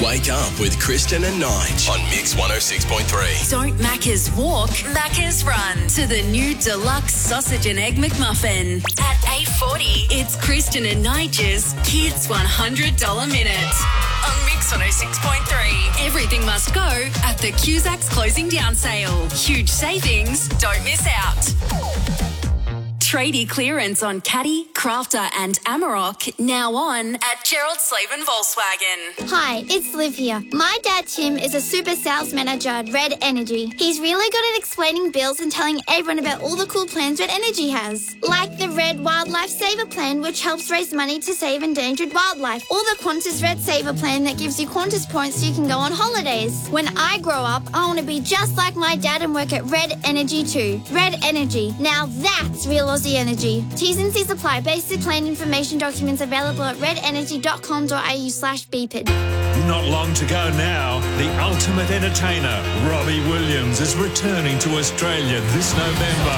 Wake up with Kristen and Nige on Mix 106.3. Don't Macca's walk, Macca's run to the new deluxe sausage and egg McMuffin. At 8:40, it's Kristen and Nige's Kids $100 Minute. On Mix 106.3. Everything must go at the Cusacks closing down sale. Huge savings, don't miss out. Tradie clearance on Caddy, Crafter and Amarok now on at Gerald Slaven Volkswagen. Hi, it's Liv here. My dad Tim is a super sales manager at Red Energy. He's really good at explaining bills and telling everyone about all the cool plans Red Energy has. Like the Red Wildlife Saver Plan, which helps raise money to save endangered wildlife. Or the Qantas Red Saver Plan that gives you Qantas points so you can go on holidays. When I grow up, I want to be just like my dad and work at Red Energy too. Red Energy. Now that's real Aussie energy. T's and C's apply. Basic plan information documents available at redenergy.com.au/BPID. Not long to go now. The ultimate entertainer, Robbie Williams, is returning to Australia this November.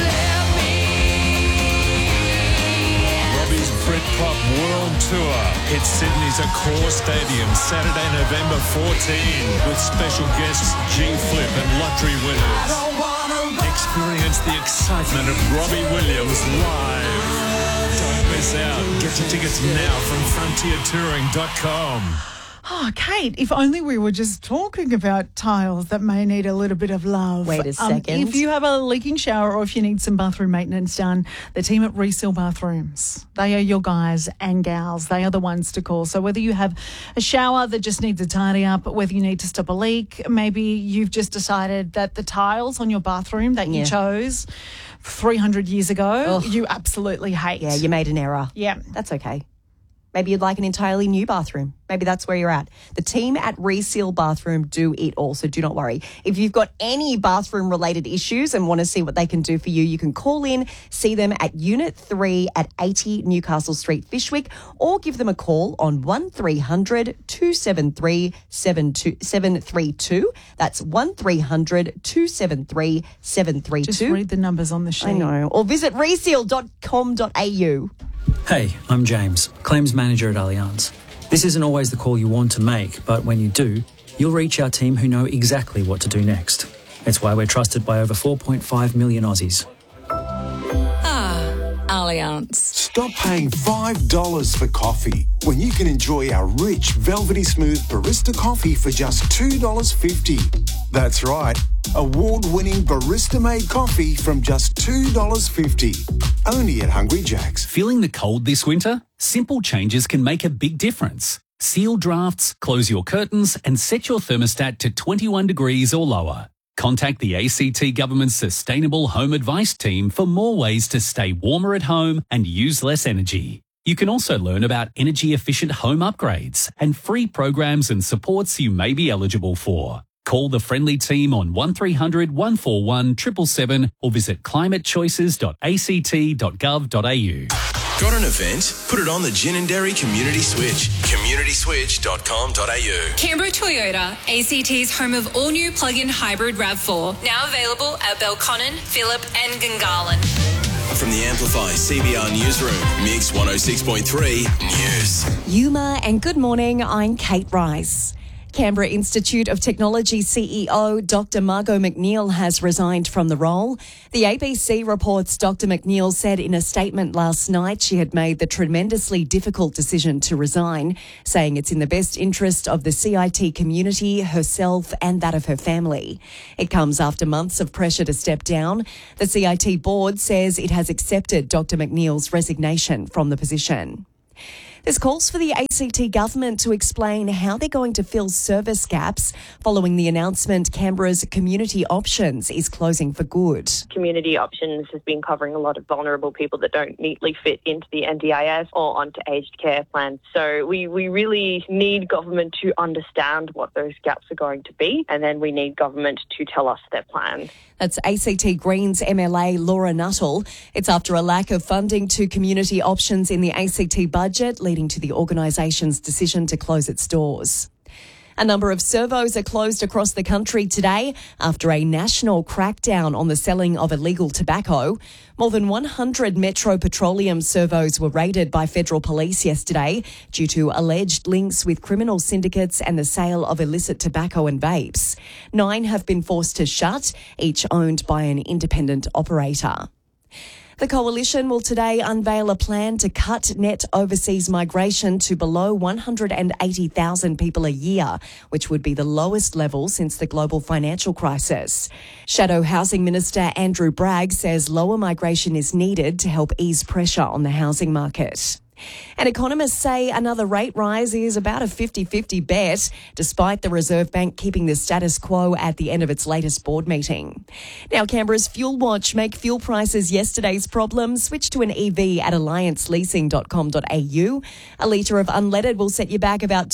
Robbie's Britpop World Tour hits Sydney's Accor Stadium Saturday, November 14, with special guests G-Flip and lottery winners. Experience the excitement of Robbie Williams live. Don't miss out. Get your tickets now from frontiertouring.com. Oh, Kate, if only we were just talking about tiles that may need a little bit of love. Wait a second. If you have a leaking shower or if you need some bathroom maintenance done, the team at Reseal Bathrooms, they are your guys and gals. They are the ones to call. So whether you have a shower that just needs a tidy up, whether you need to stop a leak, maybe you've just decided that the tiles on your bathroom that you chose 300 years ago, you absolutely hate. Yeah, you made an error. Yeah. That's okay. Maybe you'd like an entirely new bathroom. Maybe that's where you're at. The team at Reseal Bathroom do it all, so do not worry. If you've got any bathroom-related issues and want to see what they can do for you, you can call in, see them at Unit 3 at 80 Newcastle Street, Fyshwick, or give them a call on 1300 273 732. That's 1300 273 732. Just read the numbers on the sheet. I know. Or visit reseal.com.au. Hey, I'm James, Claims Manager at Allianz. This isn't always the call you want to make, but when you do, you'll reach our team who know exactly what to do next. It's why we're trusted by over 4.5 million Aussies. Allianz. Stop paying $5 for coffee when you can enjoy our rich, velvety smooth barista coffee for just $2.50. That's right, award-winning barista-made coffee from just $2.50. Only at Hungry Jack's. Feeling the cold this winter? Simple changes can make a big difference. Seal drafts, close your curtains and set your thermostat to 21 degrees or lower. Contact the ACT Government's Sustainable Home Advice Team for more ways to stay warmer at home and use less energy. You can also learn about energy-efficient home upgrades and free programs and supports you may be eligible for. Call the friendly team on 1300 141 777 or visit climatechoices.act.gov.au. Got an event? Put it on the Gin and Dairy Community Switch. communityswitch.com.au. Canberra Toyota, ACT's home of all-new plug-in hybrid RAV4, now available at Belconnen, Phillip and Gungahlin. From the Amplify CBR Newsroom, Mix 106.3 News. Yuma and good morning, I'm Kate Rice. Canberra Institute of Technology CEO Dr. Margot McNeil has resigned from the role. The ABC reports Dr. McNeil said in a statement last night she had made the tremendously difficult decision to resign, saying it's in the best interest of the CIT community, herself and that of her family. It comes after months of pressure to step down. The CIT board says it has accepted Dr. McNeil's resignation from the position. There's calls for the ACT government to explain how they're going to fill service gaps following the announcement Canberra's Community Options is closing for good. Community Options has been covering a lot of vulnerable people that don't neatly fit into the NDIS or onto aged care plans. So we really need government to understand what those gaps are going to be, and then we need government to tell us their plans. That's ACT Greens MLA Laura Nuttall. It's after a lack of funding to Community Options in the ACT budget, leading to the organisation's decision to close its doors. A number of servos are closed across the country today after a national crackdown on the selling of illegal tobacco. More than 100 Metro Petroleum servos were raided by federal police yesterday due to alleged links with criminal syndicates and the sale of illicit tobacco and vapes. 9 have been forced to shut, each owned by an independent operator. The Coalition will today unveil a plan to cut net overseas migration to below 180,000 people a year, which would be the lowest level since the global financial crisis. Shadow Housing Minister Andrew Bragg says lower migration is needed to help ease pressure on the housing market. And economists say another rate rise is about a 50-50 bet, despite the Reserve Bank keeping the status quo at the end of its latest board meeting. Now, Canberra's Fuel Watch make fuel prices yesterday's problem. Switch to an EV at allianceleasing.com.au. A litre of unleaded will set you back about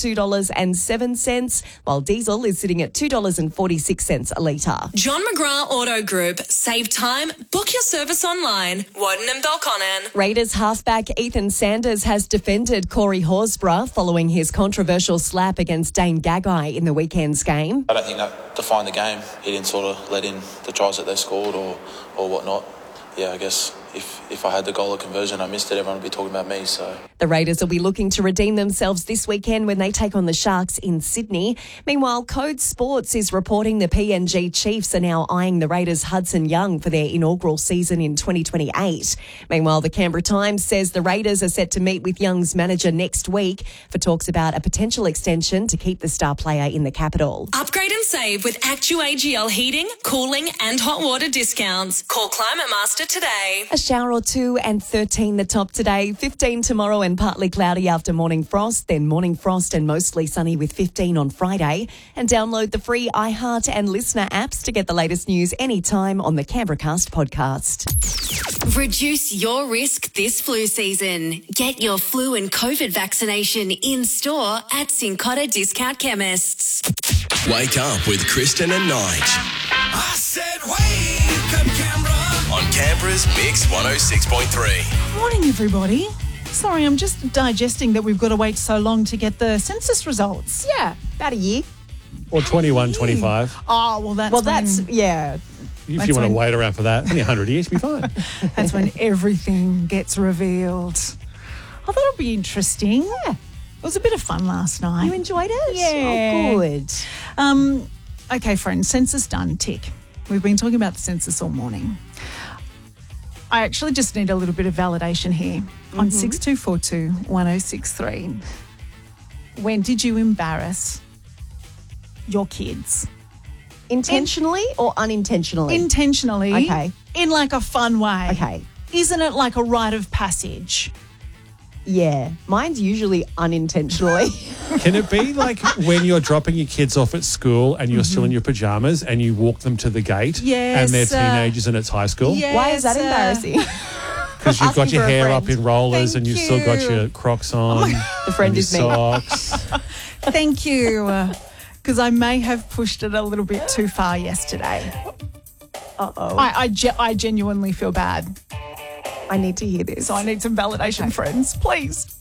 $2.07, while diesel is sitting at $2.46 a litre. John McGrath Auto Group. Save time. Book your service online. Woden and Belconnen. Raiders halfback Ethan Sanders has defended Corey Horsburgh following his controversial slap against Dane Gagai in the weekend's game. I don't think that defined the game. He didn't sort of let in the tries that they scored or whatnot. Yeah, I guess if I had the goal of conversion, I missed it, everyone would be talking about me. So the Raiders will be looking to redeem themselves this weekend when they take on the Sharks in Sydney. Meanwhile, Code Sports is reporting the PNG Chiefs are now eyeing the Raiders' Hudson Young for their inaugural season in 2028. Meanwhile, the Canberra Times says the Raiders are set to meet with Young's manager next week for talks about a potential extension to keep the star player in the capital. Upgrade and save with ActuAGL heating, cooling and hot water discounts. Call Climate Master today. A shower or two and 13 the top today, 15 tomorrow and partly cloudy after morning frost, then morning frost and mostly sunny with 15 on Friday. And download the free iHeart and Listener apps to get the latest news anytime on the CanberraCast podcast. Reduce your risk this flu season. Get your flu and COVID vaccination in store at Cincotta Discount Chemists. Wake up with Kristen and Nige. I said wake up, Canberra. On Canberra's Mix 106.3. Morning, everybody. Sorry, I'm just digesting that we've got to wait so long to get the census results. Yeah, about a year. Or 21, 25. Oh, well, that's yeah. If you want to wait around for that, only 100 years, be fine. That's when everything gets revealed. I thought it'd be interesting. Yeah. It was a bit of fun last night. You enjoyed it? Yeah. Oh, good. Okay, friends, census done, tick. We've been talking about the census all morning. I actually just need a little bit of validation here on 6242 1063. When did you embarrass your kids? Intentionally or unintentionally? Intentionally. Okay. In like a fun way. Okay. Isn't it like a rite of passage? Yeah. Mine's usually unintentionally. Can it be like when you're dropping your kids off at school and you're still in your pajamas and you walk them to the gate and they're teenagers and it's high school? Yes, why is that embarrassing? Because you've got your hair up in rollers and you've still got your Crocs on. The friend is me. Socks. Thank you. Because I may have pushed it a little bit too far yesterday. Uh-oh. I genuinely feel bad. I need to hear this. So I need some validation, friends, please.